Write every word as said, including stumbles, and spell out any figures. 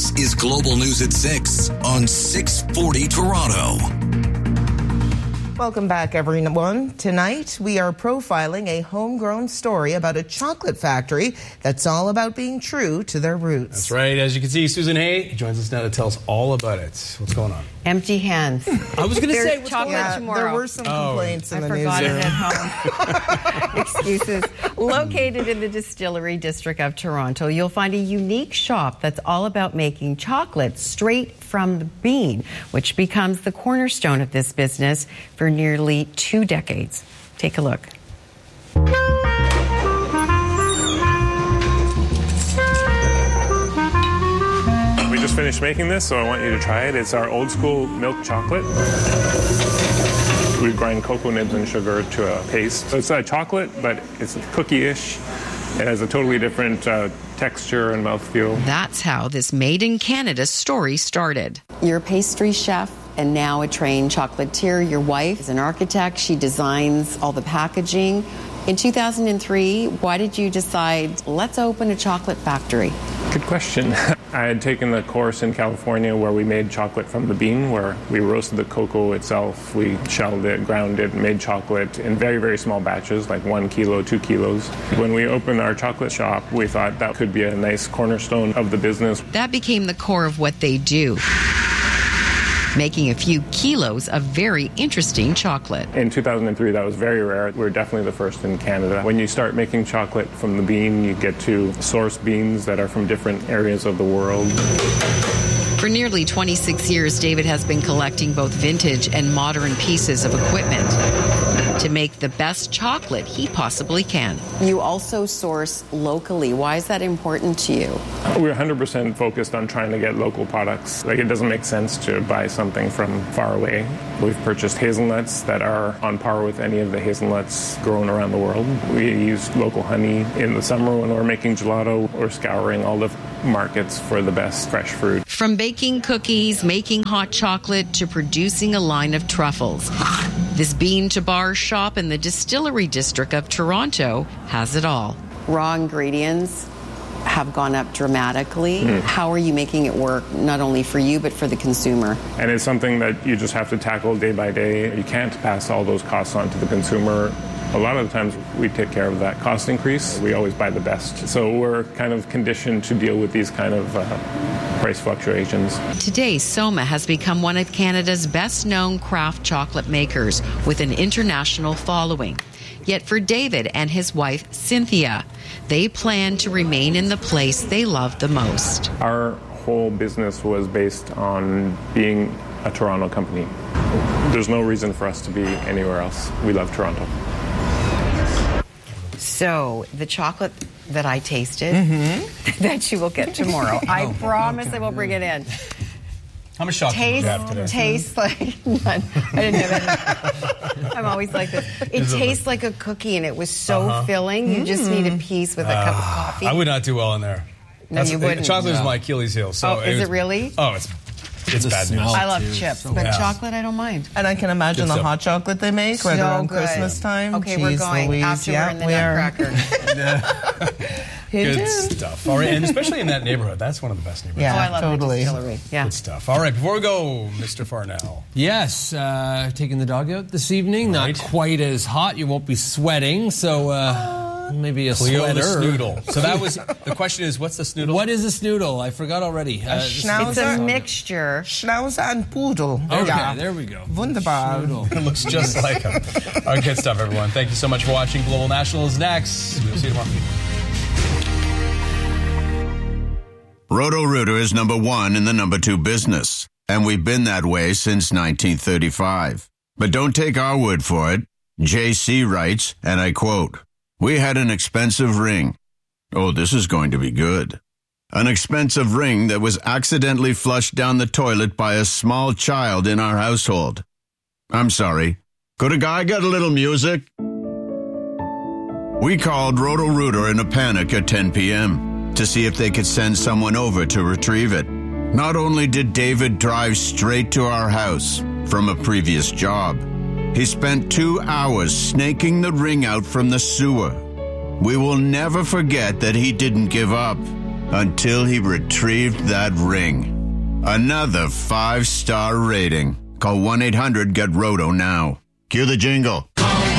This is Global News at six on six forty Toronto. Welcome back, everyone. Tonight, we are profiling a homegrown story about a chocolate factory that's all about being true to their roots. That's right. As you can see, Susan Hay joins us now to tell us all about it. What's going on? Empty hands. I was going to say, what's chocolate going on? Yeah, tomorrow. there were some complaints oh, in I the forgot newsroom. it at home. Excuses. Located in the Distillery District of Toronto, you'll find a unique shop that's all about making chocolate straight from the bean, which becomes the cornerstone of this business for nearly two decades. Take a look. We just finished making this, so I want you to try it. It's our old school milk chocolate. We grind cocoa nibs and sugar to a paste. So it's a chocolate, but it's cookie-ish. It has a totally different uh, texture and mouthfeel. That's how this Made in Canada story started. You're a pastry chef and now a trained chocolatier. Your wife is an architect. She designs all the packaging. In two thousand three, why did you decide, let's open a chocolate factory? Good question. I had taken a course in California where we made chocolate from the bean, where we roasted the cocoa itself, we shelled it, ground it, made chocolate in very, very small batches, like one kilo, two kilos. When we opened our chocolate shop, we thought that could be a nice cornerstone of the business. That became the core of what they do, making a few kilos of very interesting chocolate. In two thousand three, that was very rare. We were definitely the first in Canada. When you start making chocolate from the bean, you get to source beans that are from different areas of the world. For nearly twenty-six years, David has been collecting both vintage and modern pieces of equipment to make the best chocolate he possibly can. You also source locally. Why is that important to you? We're one hundred percent focused on trying to get local products. Like, it doesn't make sense to buy something from far away. We've purchased hazelnuts that are on par with any of the hazelnuts grown around the world. We use local honey. In the summer when we're making gelato, we're scouring all the markets for the best fresh fruit. From baking cookies, making hot chocolate, to producing a line of truffles, this bean-to-bar shop in the Distillery District of Toronto has it all. Raw ingredients have gone up dramatically. Mm. How are you making it work, not only for you, but for the consumer? And it's something that you just have to tackle day by day. You can't pass all those costs on to the consumer. A lot of the times we take care of that cost increase. We always buy the best. So we're kind of conditioned to deal with these kind of uh, price fluctuations. Today, Soma has become one of Canada's best-known craft chocolate makers with an international following. Yet for David and his wife, Cynthia, they plan to remain in the place they love the most. Our whole business was based on being a Toronto company. There's no reason for us to be anywhere else. We love Toronto. So, the chocolate that I tasted, Mm-hmm. that you will get tomorrow, I promise I will bring it in. How much chocolate did you have today? Tastes like none. I didn't have any. I'm always like this. It tastes like a cookie, and it was so Uh-huh. filling. You just need a piece with a cup of coffee. I would not do well in there. No, you wouldn't. Chocolate is No. my Achilles heel. So Oh, is was- it really? Oh, it's it's The bad news. smell. I love too. chips, So but Yeah. chocolate I don't mind. And I can imagine Good the stuff. hot chocolate they make right So around good. Christmas time. Okay, we're Jeez going Louise. after yeah, we're in the we are. Nutcracker. Hint, Good hint. stuff. All right, and especially in that neighborhood, that's one of the best neighborhoods. Yeah, Oh, I love totally. the distillery. Yeah. Good stuff. All right, before we go, Mister Farnell. Yes, uh, taking the dog out this evening. Right. Not quite as hot. You won't be sweating, so uh, maybe a Cleo the sweater. Snoodle. So that was, the question is, what's the Snoodle? What is a snoodle? I forgot already. Uh, schnauz- It's Schnauzer. a mixture. Schnauzer and Pudel. Okay, yeah. there we go. Wunderbar. Snoodle. It looks just like him. All right, good stuff, everyone. Thank you so much for watching. Global National is next. We'll see you tomorrow. Roto-Rooter is number one in the number two business, and we've been that way since nineteen thirty-five. But don't take our word for it. J C writes, and I quote, "We had an expensive ring. Oh, this is going to be good. An expensive ring that was accidentally flushed down the toilet by a small child in our household. I'm sorry. Could a guy get a little music?" We called Roto-Rooter in a panic at ten p.m. to see if they could send someone over to retrieve it. Not only did David drive straight to our house from a previous job, he spent two hours snaking the ring out from the sewer. We will never forget that he didn't give up. until he retrieved that ring. Another five-star rating. Call one eight hundred get roto now. Cue the jingle.